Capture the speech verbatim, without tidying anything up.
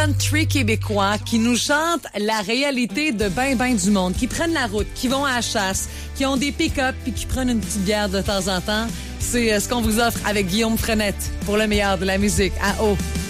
Country québécois qui nous chantent la réalité de ben ben du monde, qui prennent la route, qui vont à la chasse, qui ont des pick-up puis qui prennent une petite bière de temps en temps. C'est ce qu'on vous offre avec Guillaume Frenette pour le meilleur de la musique à eau.